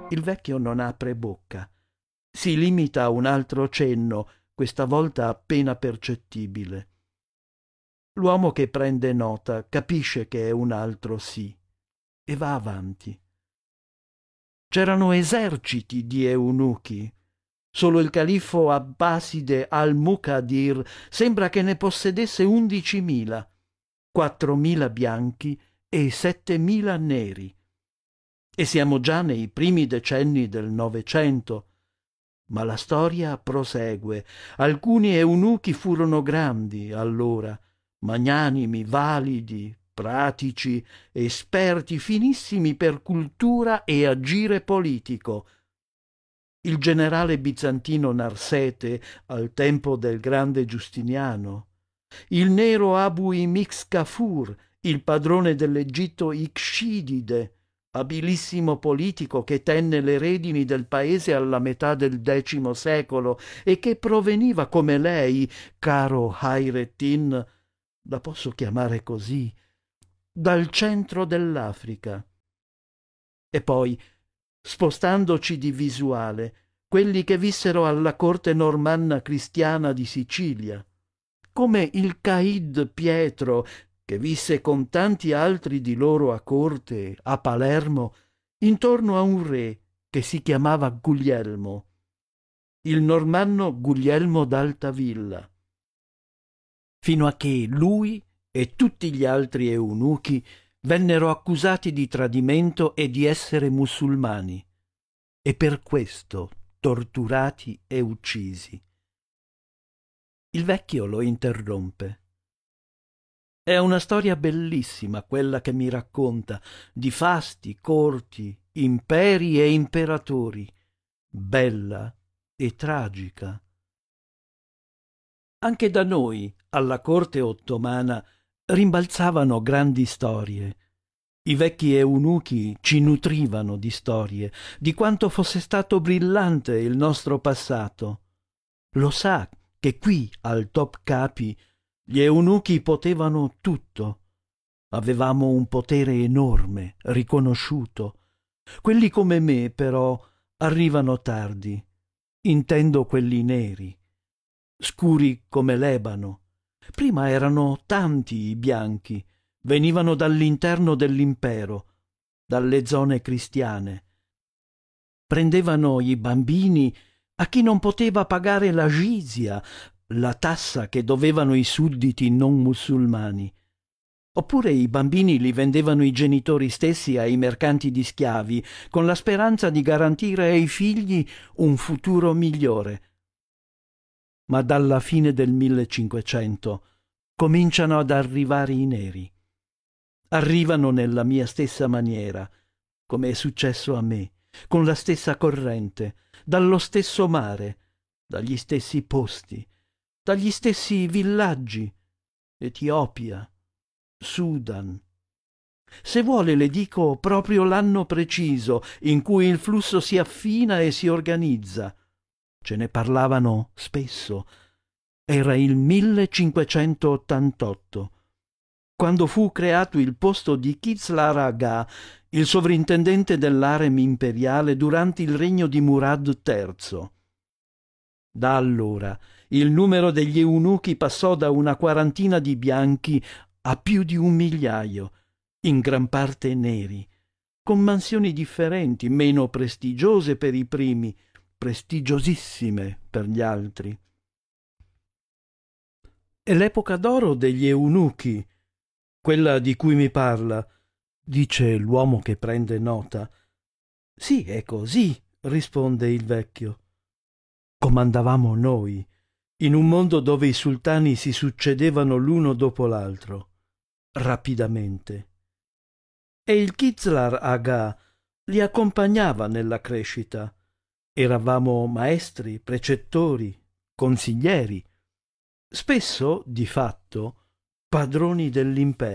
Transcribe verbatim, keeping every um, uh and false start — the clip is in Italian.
Il vecchio non apre bocca. Si limita a un altro cenno, questa volta appena percettibile. L'uomo che prende nota capisce che è un altro sì e va avanti. C'erano eserciti di eunuchi. Solo il califfo Abbaside al-Muqadir sembra che ne possedesse undicimila, quattromila bianchi e settemila neri. E siamo già nei primi decenni del Novecento. Ma la storia prosegue. Alcuni eunuchi furono grandi allora, magnanimi, validi, pratici, esperti, finissimi per cultura e agire politico. Il generale bizantino Narsete al tempo del grande Giustiniano, il nero Abu Imix Kafur, il padrone dell'Egitto Ikscidide, abilissimo politico che tenne le redini del paese alla metà del decimo secolo e che proveniva come lei, caro Hayrettin, la posso chiamare così, dal centro dell'Africa. E poi, spostandoci di visuale, quelli che vissero alla corte normanna cristiana di Sicilia, come il Caid Pietro, che visse con tanti altri di loro a corte, a Palermo, intorno a un re che si chiamava Guglielmo, il normanno Guglielmo d'Altavilla, fino a che lui e tutti gli altri eunuchi vennero accusati di tradimento e di essere musulmani, e per questo torturati e uccisi. Il vecchio lo interrompe. È una storia bellissima quella che mi racconta, di fasti, corti, imperi e imperatori, bella e tragica. Anche da noi, alla corte ottomana, rimbalzavano grandi storie. I vecchi eunuchi ci nutrivano di storie, di quanto fosse stato brillante il nostro passato. Lo sa che qui, al Top Capi, gli eunuchi potevano tutto. Avevamo un potere enorme, riconosciuto. Quelli come me, però, arrivano tardi. Intendo quelli neri, scuri come l'ebano. Prima erano tanti i bianchi, venivano dall'interno dell'impero, dalle zone cristiane. Prendevano i bambini a chi non poteva pagare la jizya, la tassa che dovevano i sudditi non musulmani. Oppure i bambini li vendevano i genitori stessi ai mercanti di schiavi, con la speranza di garantire ai figli un futuro migliore. Ma dalla fine del millecinquecento cominciano ad arrivare i neri. Arrivano nella mia stessa maniera, come è successo a me, con la stessa corrente, dallo stesso mare, dagli stessi posti, dagli stessi villaggi, Etiopia, Sudan. Se vuole le dico proprio l'anno preciso in cui il flusso si affina e si organizza. Ce ne parlavano spesso. Era il millecinquecentottantotto, quando fu creato il posto di Kizlar Aga, il sovrintendente dell'harem imperiale durante il regno di Murad terzo. Da allora il numero degli eunuchi passò da una quarantina di bianchi a più di un migliaio, in gran parte neri, con mansioni differenti, meno prestigiose per i primi, prestigiosissime per gli altri. È l'epoca d'oro degli eunuchi, quella di cui mi parla, dice l'uomo che prende nota. Sì, è così, risponde il vecchio. Comandavamo noi, in un mondo dove i sultani si succedevano l'uno dopo l'altro, rapidamente. E il Kizlar Aga li accompagnava nella crescita. Eravamo maestri, precettori, consiglieri, spesso, di fatto, padroni dell'impero.